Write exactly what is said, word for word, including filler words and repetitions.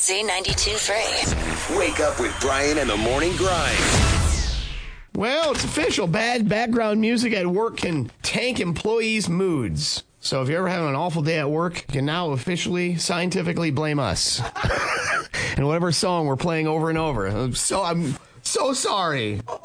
Z ninety-two three. Wake up with Brian and the Morning Grind. Well, it's official. Bad background music at work can tank employees' moods. So if you're ever having an awful day at work, you can now officially, scientifically blame us. And whatever song we're playing over and over. I'm so, I'm so sorry.